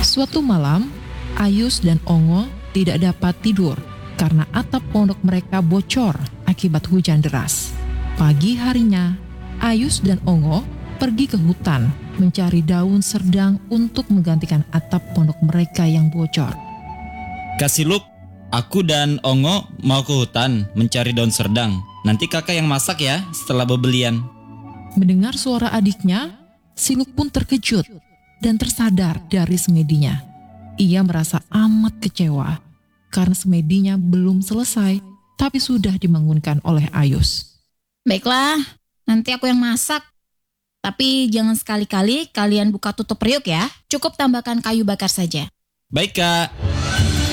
Suatu malam, Ayus dan Ongo tidak dapat tidur karena atap pondok mereka bocor akibat hujan deras. Pagi harinya, Ayus dan Ongo pergi ke hutan mencari daun serdang untuk menggantikan atap pondok mereka yang bocor. Kak Siluk, aku dan Ongo mau ke hutan mencari daun serdang. Nanti kakak yang masak ya setelah bebelian. Mendengar suara adiknya, Siluk pun terkejut dan tersadar dari semedinya. Ia merasa amat kecewa karena semedinya belum selesai, tapi sudah dibangunkan oleh Ayus. Baiklah, nanti aku yang masak. Tapi jangan sekali-kali kalian buka tutup periuk ya. Cukup tambahkan kayu bakar saja. Baik kak.